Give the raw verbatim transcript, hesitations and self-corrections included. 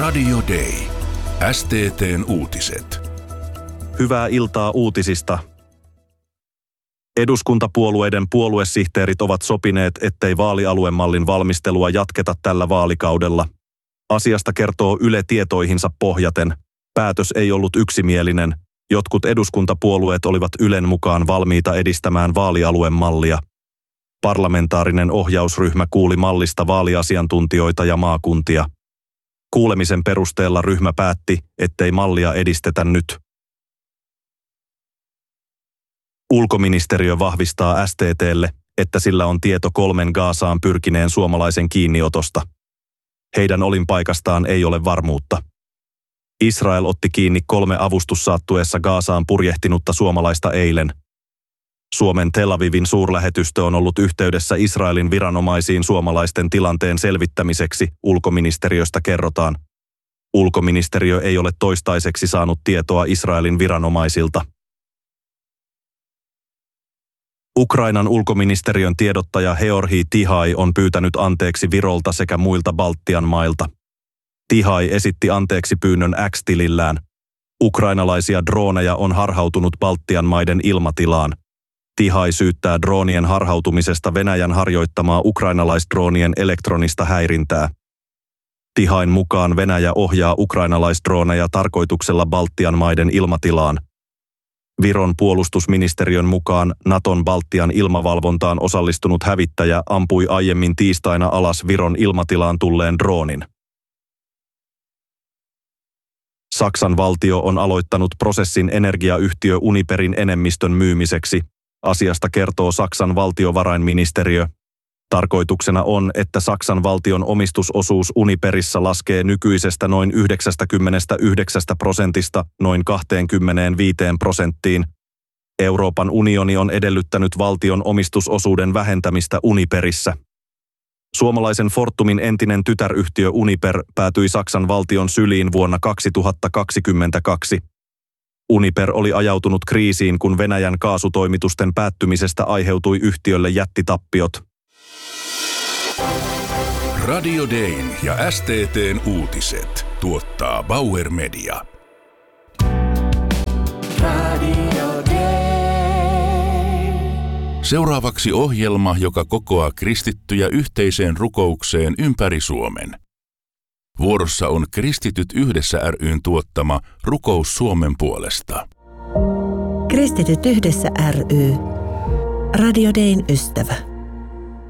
Radio Day. S T T:n uutiset. Hyvää iltaa uutisista. Eduskuntapuolueiden puoluesihteerit ovat sopineet, ettei vaalialuemallin valmistelua jatketa tällä vaalikaudella. Asiasta kertoo Yle tietoihinsa pohjaten. Päätös ei ollut yksimielinen. Jotkut eduskuntapuolueet olivat Ylen mukaan valmiita edistämään vaalialuemallia. Parlamentaarinen ohjausryhmä kuuli mallista vaaliasiantuntijoita ja maakuntia. Kuulemisen perusteella ryhmä päätti, ettei mallia edistetä nyt. Ulkoministeriö vahvistaa S T T:lle, että sillä on tieto kolmen Gazaan pyrkineen suomalaisen kiinniotosta. Heidän olinpaikastaan ei ole varmuutta. Israel otti kiinni kolme avustussaattueessa Gazaan purjehtinutta suomalaista eilen. Suomen Tel Avivin suurlähetystö on ollut yhteydessä Israelin viranomaisiin suomalaisten tilanteen selvittämiseksi, ulkoministeriöstä kerrotaan. Ulkoministeriö ei ole toistaiseksi saanut tietoa Israelin viranomaisilta. Ukrainan ulkoministeriön tiedottaja Georgi Tihai on pyytänyt anteeksi Virolta sekä muilta Baltian mailta. Tihai esitti anteeksi pyynnön X-tilillään. Ukrainalaisia drooneja on harhautunut Baltian maiden ilmatilaan. Tihai syyttää droonien harhautumisesta Venäjän harjoittamaa ukrainalaisdroonien elektronista häirintää. Tihain mukaan Venäjä ohjaa ukrainalaisdrooneja tarkoituksella Baltian maiden ilmatilaan. Viron puolustusministeriön mukaan Naton Baltian ilmavalvontaan osallistunut hävittäjä ampui aiemmin tiistaina alas Viron ilmatilaan tulleen droonin. Saksan valtio on aloittanut prosessin energiayhtiö Uniperin enemmistön myymiseksi. Asiasta kertoo Saksan valtiovarainministeriö. Tarkoituksena on, että Saksan valtion omistusosuus Uniperissä laskee nykyisestä noin yhdeksänkymmentäyhdeksän prosentista noin kaksikymmentäviisi prosenttiin. Euroopan unioni on edellyttänyt valtion omistusosuuden vähentämistä Uniperissä. Suomalaisen Fortumin entinen tytäryhtiö Uniper päätyi Saksan valtion syliin vuonna kaksituhattakaksikymmentäkaksi. Uniper oli ajautunut kriisiin, kun Venäjän kaasutoimitusten päättymisestä aiheutui yhtiölle jättitappiot. Radio Dayn ja S T T:n uutiset tuottaa Bauer Media. Radio Day. Seuraavaksi ohjelma, joka kokoaa kristittyjä yhteiseen rukoukseen ympäri Suomen. Vuorossa on Kristityt yhdessä ry:n tuottama Rukous Suomen puolesta. Kristityt yhdessä ry. Radio Dayn ystävä.